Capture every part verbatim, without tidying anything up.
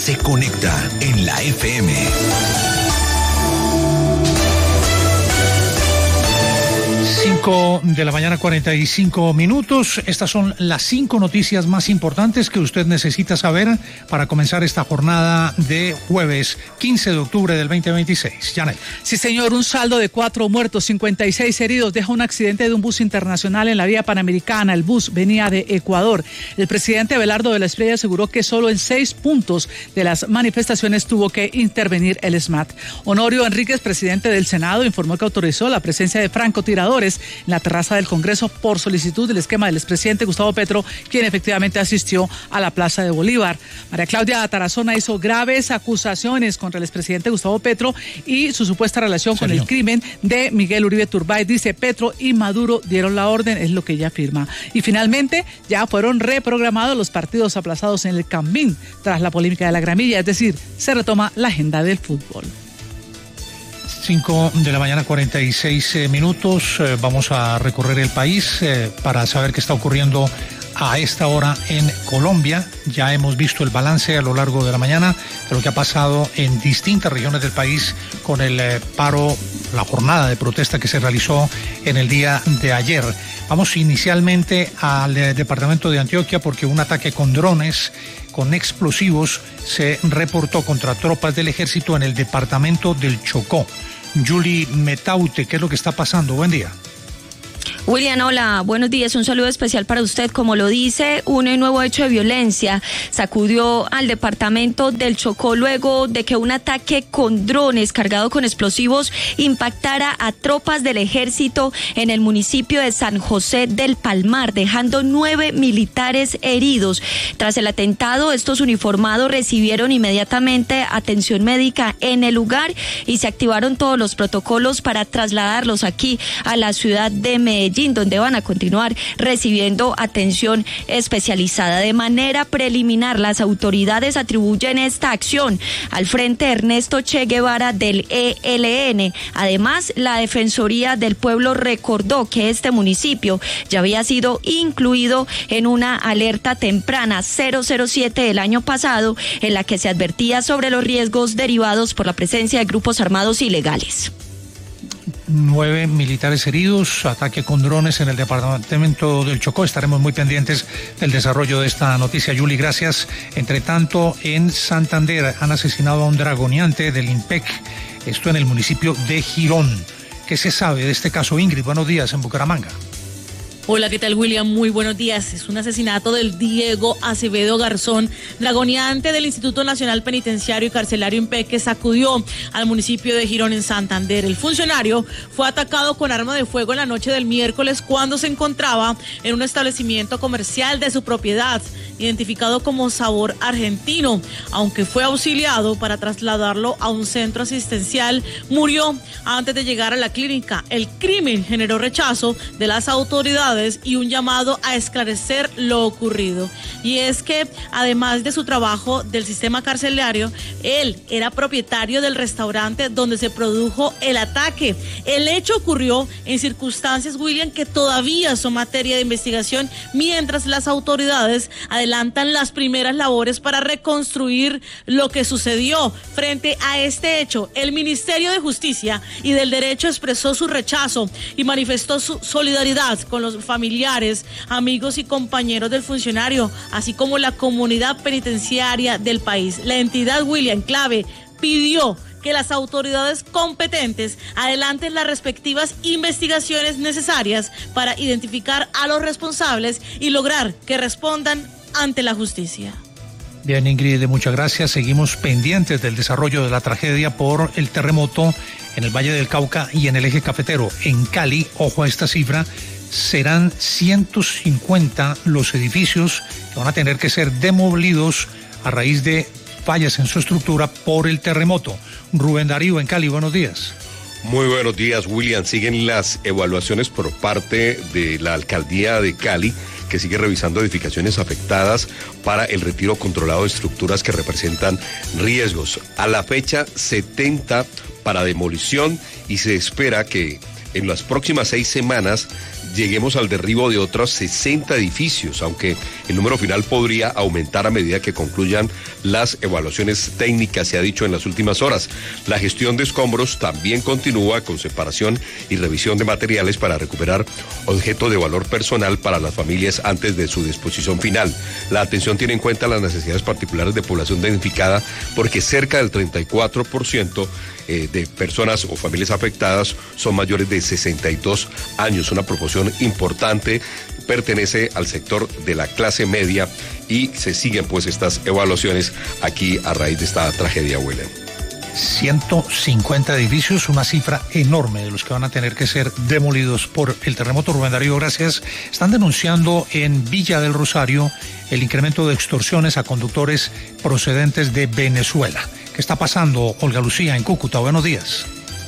se conecta en la F M. cinco de la mañana, cuarenta y cinco minutos. Estas son las cinco noticias más importantes que usted necesita saber para comenzar esta jornada de jueves quince de octubre del veinte veintiséis. Janet. Sí, señor, un saldo de cuatro muertos, cincuenta y seis heridos deja un accidente de un bus internacional en la vía panamericana. El bus venía de Ecuador. El presidente Abelardo de la Espriella aseguró que solo en seis puntos de las manifestaciones tuvo que intervenir el S M A T. Honorio Enríquez, presidente del Senado, informó que autorizó la presencia de francotiradores en la terraza del Congreso por solicitud del esquema del expresidente Gustavo Petro, quien efectivamente asistió a la Plaza de Bolívar. María Claudia Tarazona hizo graves acusaciones contra el expresidente Gustavo Petro y su supuesta relación con el crimen de Miguel Uribe Turbay. Dice: Petro y Maduro dieron la orden, es lo que ella afirma. Y finalmente ya fueron reprogramados los partidos aplazados en el Campín tras la polémica de la gramilla, es decir, se retoma la agenda del fútbol. cinco de la mañana, cuarenta y seis eh, minutos. Eh, vamos a recorrer el país eh, para saber qué está ocurriendo a esta hora en Colombia. Ya hemos visto el balance a lo largo de la mañana de lo que ha pasado en distintas regiones del país con el eh, paro, la jornada de protesta que se realizó en el día de ayer. Vamos inicialmente al eh, departamento de Antioquia porque un ataque con drones con explosivos se reportó contra tropas del ejército en el departamento del Chocó. Julie Metaute, ¿qué es lo que está pasando? Buen día. William, hola, buenos días, un saludo especial para usted. Como lo dice, un nuevo hecho de violencia sacudió al departamento del Chocó luego de que un ataque con drones cargado con explosivos impactara a tropas del ejército en el municipio de San José del Palmar, dejando nueve militares heridos. Tras el atentado, estos uniformados recibieron inmediatamente atención médica en el lugar y se activaron todos los protocolos para trasladarlos aquí a la ciudad de Medellín, donde van a continuar recibiendo atención especializada. De manera preliminar, las autoridades atribuyen esta acción al Frente Ernesto Che Guevara del E L N. Además, la Defensoría del Pueblo recordó que este municipio ya había sido incluido en una alerta temprana cero cero siete del año pasado, en la que se advertía sobre los riesgos derivados por la presencia de grupos armados ilegales. Nueve militares heridos, ataque con drones en el departamento del Chocó. Estaremos muy pendientes del desarrollo de esta noticia, Yuli, gracias. Entre tanto, en Santander han asesinado a un dragoneante del IMPEC, esto en el municipio de Girón. ¿Qué se sabe de este caso, Ingrid? Buenos días en Bucaramanga. Hola, ¿qué tal, William? Muy buenos días. Es un asesinato del Diego Acevedo Garzón, dragoneante del Instituto Nacional Penitenciario y Carcelario IMPEC, que sacudió al municipio de Girón en Santander. El funcionario fue atacado con arma de fuego en la noche del miércoles cuando se encontraba en un establecimiento comercial de su propiedad, identificado como Sabor Argentino. Aunque fue auxiliado para trasladarlo a un centro asistencial, murió antes de llegar a la clínica. El crimen generó rechazo de las autoridades y un llamado a esclarecer lo ocurrido. Y es que, además de su trabajo del sistema carcelario, él era propietario del restaurante donde se produjo el ataque. El hecho ocurrió en circunstancias, William, que todavía son materia de investigación, mientras las autoridades adelantan las primeras labores para reconstruir lo que sucedió. Frente a este hecho, el Ministerio de Justicia y del Derecho expresó su rechazo y manifestó su solidaridad con los familiares, amigos y compañeros del funcionario, así como la comunidad penitenciaria del país. La entidad, William Clave, pidió que las autoridades competentes adelanten las respectivas investigaciones necesarias para identificar a los responsables y lograr que respondan ante la justicia. Bien, Ingrid, muchas gracias. Seguimos pendientes del desarrollo de la tragedia por el terremoto en el Valle del Cauca y en el eje cafetero. En Cali, ojo a esta cifra, serán ciento cincuenta los edificios que van a tener que ser demolidos a raíz de fallas en su estructura por el terremoto. Rubén Darío en Cali, buenos días. Muy buenos días, William. Siguen las evaluaciones por parte de la alcaldía de Cali, que sigue revisando edificaciones afectadas para el retiro controlado de estructuras que representan riesgos. A la fecha, setenta para demolición, y se espera que en las próximas seis semanas lleguemos al derribo de otros sesenta edificios, aunque el número final podría aumentar a medida que concluyan las evaluaciones técnicas, se ha dicho en las últimas horas. La gestión de escombros también continúa con separación y revisión de materiales para recuperar objetos de valor personal para las familias antes de su disposición final. La atención tiene en cuenta las necesidades particulares de población damnificada, porque cerca del treinta y cuatro por ciento eh, de personas o familias afectadas son mayores de sesenta y dos años, una proporción importante, pertenece al sector de la clase media, y se siguen pues estas evaluaciones aquí a raíz de esta tragedia, William. ciento cincuenta edificios, una cifra enorme de los que van a tener que ser demolidos por el terremoto. Rubén Darío, gracias. Están denunciando en Villa del Rosario el incremento de extorsiones a conductores procedentes de Venezuela. ¿Qué está pasando, Olga Lucía, en Cúcuta? Buenos días.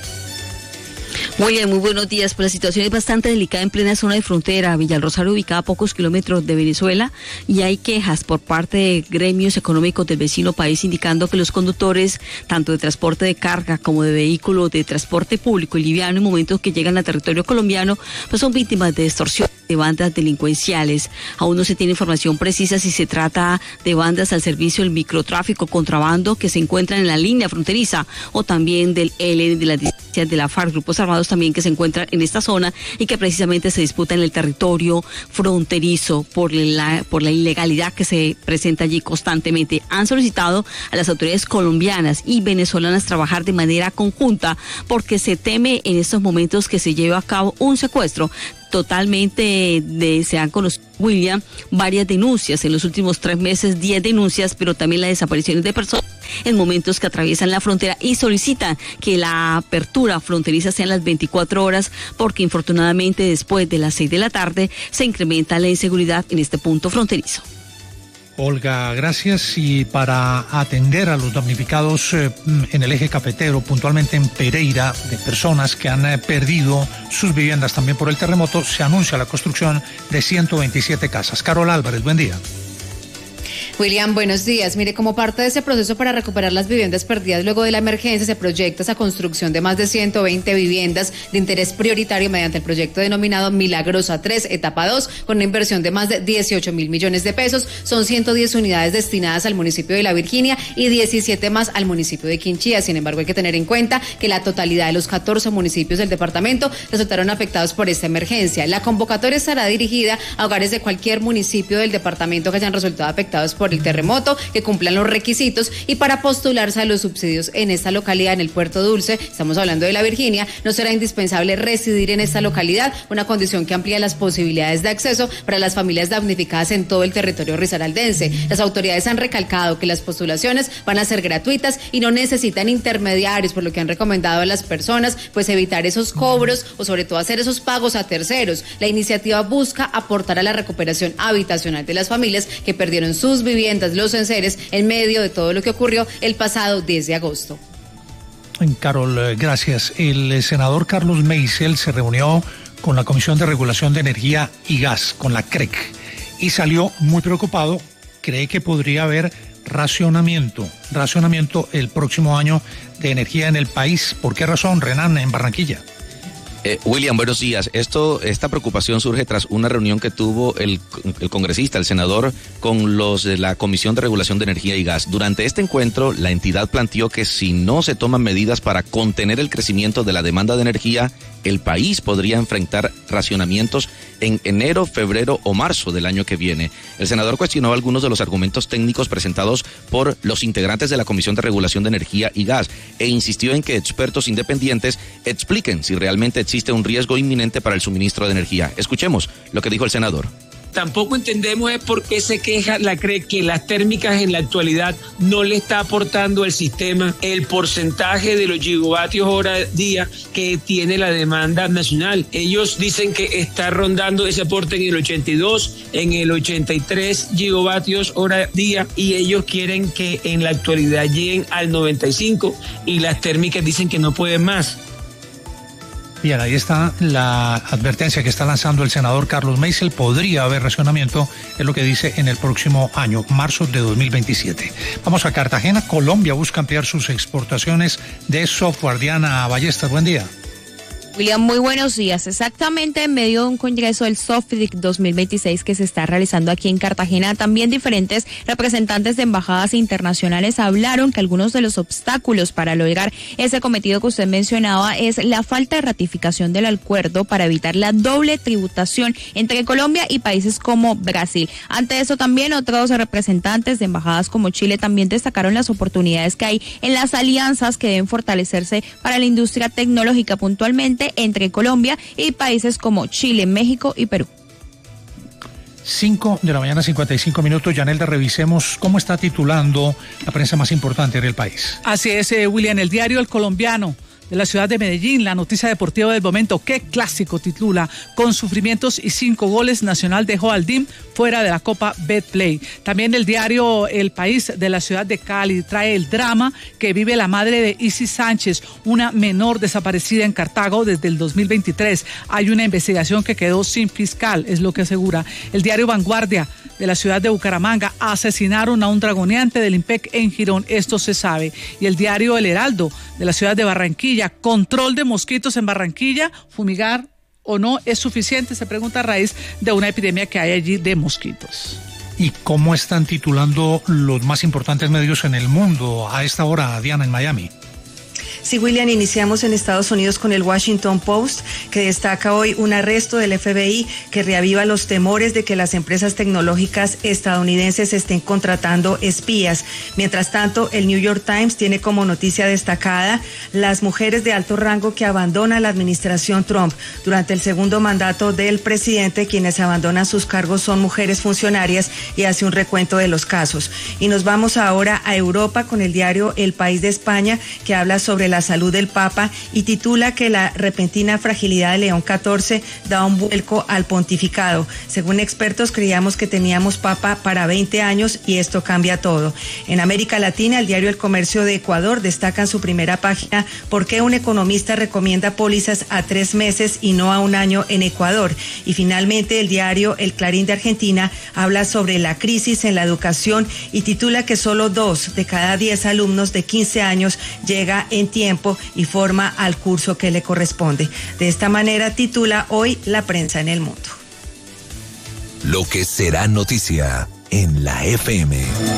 Muy bien, muy buenos días. Pues la situación es bastante delicada en plena zona de frontera. Villa del Rosario, ubicada a pocos kilómetros de Venezuela, y hay quejas por parte de gremios económicos del vecino país indicando que los conductores, tanto de transporte de carga como de vehículos de transporte público y liviano, en momentos que llegan a territorio colombiano, pues son víctimas de extorsión de bandas delincuenciales. Aún no se tiene información precisa si se trata de bandas al servicio del microtráfico, contrabando, que se encuentran en la línea fronteriza, o también del E L N, de las disidencias de la FARC, grupos armados también que se encuentran en esta zona y que precisamente se disputan en el territorio fronterizo por la, por la ilegalidad que se presenta allí constantemente. Han solicitado a las autoridades colombianas y venezolanas trabajar de manera conjunta, porque se teme en estos momentos que se lleve a cabo un secuestro. Totalmente de, se han conocido, William, varias denuncias en los últimos tres meses, diez denuncias, pero también las desapariciones de personas en momentos que atraviesan la frontera, y solicitan que la apertura fronteriza sean las veinticuatro horas, porque infortunadamente después de las seis de la tarde se incrementa la inseguridad en este punto fronterizo. Olga, gracias. Y para atender a los damnificados eh, en el eje cafetero, puntualmente en Pereira, de personas que han eh, perdido sus viviendas también por el terremoto, se anuncia la construcción de ciento veintisiete casas. Carol Álvarez, buen día. William, buenos días. Mire, como parte de ese proceso para recuperar las viviendas perdidas luego de la emergencia, se proyecta esa construcción de más de ciento veinte viviendas de interés prioritario mediante el proyecto denominado Milagrosa tres, etapa dos, con una inversión de más de dieciocho mil millones de pesos. Son ciento diez unidades destinadas al municipio de La Virginia y diecisiete más al municipio de Quinchía. Sin embargo, hay que tener en cuenta que la totalidad de los catorce municipios del departamento resultaron afectados por esta emergencia. La convocatoria estará dirigida a hogares de cualquier municipio del departamento que hayan resultado afectados por el terremoto, que cumplan los requisitos, y para postularse a los subsidios en esta localidad, en el Puerto Dulce, estamos hablando de La Virginia, no será indispensable residir en esta localidad, una condición que amplía las posibilidades de acceso para las familias damnificadas en todo el territorio risaraldense. Las autoridades han recalcado que las postulaciones van a ser gratuitas y no necesitan intermediarios, por lo que han recomendado a las personas pues evitar esos cobros o sobre todo hacer esos pagos a terceros. La iniciativa busca aportar a la recuperación habitacional de las familias que perdieron sus viviendas, los enseres, en medio de todo lo que ocurrió el pasado diez de agosto. Carol, gracias. El senador Carlos Meisel se reunió con la Comisión de Regulación de Energía y Gas, con la C R E C, y salió muy preocupado. Cree que podría haber racionamiento, racionamiento el próximo año de energía en el país. ¿Por qué razón, Renan, en Barranquilla? Eh, William, buenos días. Esto, esta preocupación surge tras una reunión que tuvo el, el congresista, el senador, con los de la Comisión de Regulación de Energía y Gas. Durante este encuentro, la entidad planteó que si no se toman medidas para contener el crecimiento de la demanda de energía, el país podría enfrentar racionamientos en enero, febrero o marzo del año que viene. El senador cuestionó algunos de los argumentos técnicos presentados por los integrantes de la Comisión de Regulación de Energía y Gas e insistió en que expertos independientes expliquen si realmente existe un riesgo inminente para el suministro de energía. Escuchemos lo que dijo el senador. Tampoco entendemos es por qué se queja la C R E C que las térmicas en la actualidad no le está aportando al sistema el porcentaje de los gigavatios hora día que tiene la demanda nacional. Ellos dicen que está rondando ese aporte en el ochenta y dos, en el ochenta y tres gigavatios hora día, y ellos quieren que en la actualidad lleguen al noventa y cinco, y las térmicas dicen que no pueden más. Bien, ahí está la advertencia que está lanzando el senador Carlos Meisel. Podría haber racionamiento, es lo que dice, en el próximo año, marzo de dos mil veintisiete. Vamos a Cartagena. Colombia busca ampliar sus exportaciones de software. Diana Ballester, buen día. William, muy buenos días. Exactamente en medio de un congreso del SOFDIC dos mil veintiséis que se está realizando aquí en Cartagena, también diferentes representantes de embajadas internacionales hablaron que algunos de los obstáculos para lograr ese cometido que usted mencionaba es la falta de ratificación del acuerdo para evitar la doble tributación entre Colombia y países como Brasil. Ante eso también otros representantes de embajadas como Chile también destacaron las oportunidades que hay en las alianzas que deben fortalecerse para la industria tecnológica, puntualmente entre Colombia y países como Chile, México y Perú. cinco de la mañana, cincuenta y cinco minutos. Yanelda, revisemos cómo está titulando la prensa más importante del país. Así es, eh, William, el diario El Colombiano de la ciudad de Medellín, la noticia deportiva del momento, qué clásico titula, con sufrimientos y cinco goles, Nacional dejó al D I M fuera de la Copa Betplay. También el diario El País de la ciudad de Cali trae el drama que vive la madre de Isis Sánchez, una menor desaparecida en Cartago desde el dos mil veintitrés. Hay una investigación que quedó sin fiscal, es lo que asegura. El diario Vanguardia de la ciudad de Bucaramanga, asesinaron a un dragoneante del IMPEC en Girón, esto se sabe. Y el diario El Heraldo de la ciudad de Barranquilla, control de mosquitos en Barranquilla, fumigar o no es suficiente, se pregunta a raíz de una epidemia que hay allí de mosquitos. ¿Y cómo están titulando los más importantes medios en el mundo a esta hora, Diana, en Miami? Sí, William, iniciamos en Estados Unidos con el Washington Post, que destaca hoy un arresto del F B I que reaviva los temores de que las empresas tecnológicas estadounidenses estén contratando espías. Mientras tanto, el New York Times tiene como noticia destacada las mujeres de alto rango que abandonan la administración Trump. Durante el segundo mandato del presidente, quienes abandonan sus cargos son mujeres funcionarias, y hace un recuento de los casos. Y nos vamos ahora a Europa con el diario El País de España, que habla sobre la salud del Papa y titula que la repentina fragilidad de León catorce da un vuelco al pontificado. Según expertos, creíamos que teníamos Papa para veinte años y esto cambia todo. En América Latina, el diario El Comercio de Ecuador destaca en su primera página por qué un economista recomienda pólizas a tres meses y no a un año en Ecuador. Y finalmente, el diario El Clarín de Argentina habla sobre la crisis en la educación y titula que solo dos de cada diez alumnos de quince años llega en tiempo y forma al curso que le corresponde. De esta manera titula hoy la prensa en el mundo. Lo que será noticia en la F M.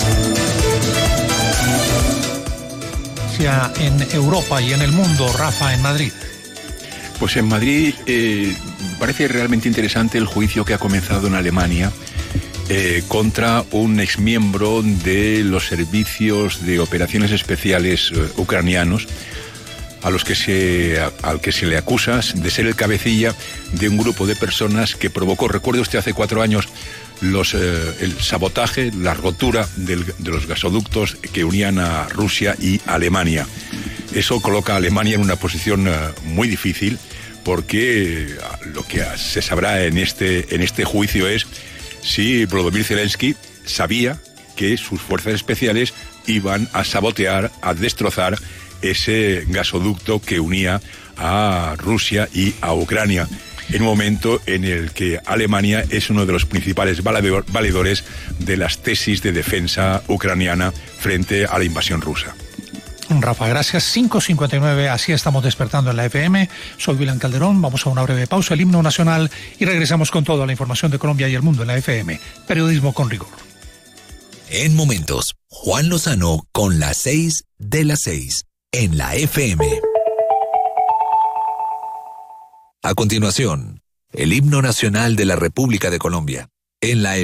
En Europa y en el mundo, Rafa, en Madrid. Pues en Madrid eh, parece realmente interesante el juicio que ha comenzado en Alemania eh, contra un exmiembro de los servicios de operaciones especiales eh, ucranianos, a los que se, a, al que se le acusa de ser el cabecilla de un grupo de personas que provocó, recuerde usted, hace cuatro años, los, eh, el sabotaje, la rotura del, de los gasoductos que unían a Rusia y Alemania. Eso coloca a Alemania en una posición eh, muy difícil, porque eh, lo que se sabrá en este, en este juicio es si Volodymyr Zelensky sabía que sus fuerzas especiales iban a sabotear, a destrozar ese gasoducto que unía a Rusia y a Ucrania, en un momento en el que Alemania es uno de los principales valedores de las tesis de defensa ucraniana frente a la invasión rusa. Rafa, gracias. cinco cincuenta y nueve, así estamos despertando en la F M. Soy William Calderón, vamos a una breve pausa, el himno nacional, y regresamos con toda la información de Colombia y el mundo en la F M. Periodismo con rigor. En momentos, Juan Lozano con las seis de las seis en la F M. A continuación, el himno nacional de la República de Colombia en la